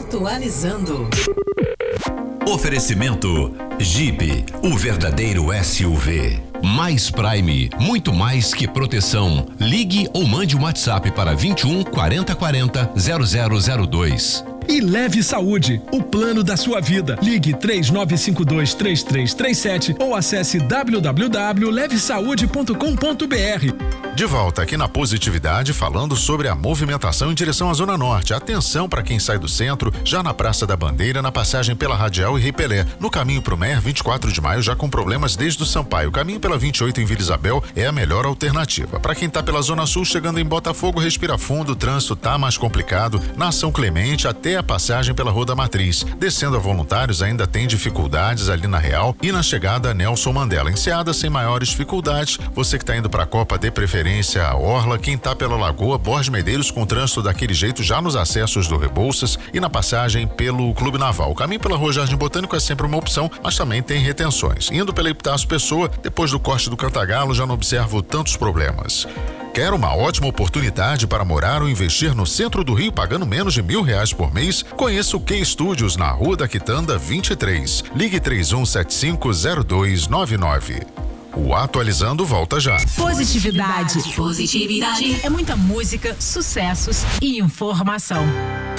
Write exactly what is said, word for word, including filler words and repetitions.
Atualizando. Oferecimento Jeep, o verdadeiro S U V. Mais Prime, muito mais que proteção. Ligue ou mande um WhatsApp para vinte e um, quarenta, quarenta, zero zero zero dois. E Leve Saúde, o plano da sua vida. Ligue três nove cinco dois, três três três sete ou acesse w w w ponto leve saúde ponto com ponto b r. De volta aqui na Positividade, falando sobre a movimentação em direção à Zona Norte. Atenção para quem sai do centro, já na Praça da Bandeira, na passagem pela Radial e Ripelé. No caminho pro Mer, vinte e quatro de maio, já com problemas desde o Sampaio. O caminho pela vinte e oito em Vila Isabel é a melhor alternativa. Para quem tá pela Zona Sul, chegando em Botafogo, respira fundo, o trânsito tá mais complicado. Na São Clemente, até a passagem pela Rua da Matriz. Descendo a Voluntários, ainda tem dificuldades ali na Real e na chegada a Nelson Mandela. Enseada, sem maiores dificuldades. Você que tá indo pra Copa, dê preferência a Orla. Quem tá pela Lagoa, Borges Medeiros, com trânsito daquele jeito já nos acessos do Rebouças e na passagem pelo Clube Naval. O caminho pela Rua Jardim Botânico é sempre uma opção, mas também tem retenções. Indo pela Epitácio Pessoa, depois do corte do Cantagalo, já não observo tantos problemas. Quer uma ótima oportunidade para morar ou investir no centro do Rio pagando menos de mil reais por mês? Conheça o Key Studios na Rua da Quitanda vinte e três. Ligue três um sete cinco zero dois nove nove. O Atualizando volta já. Positividade. Positividade. É muita música, sucessos e informação.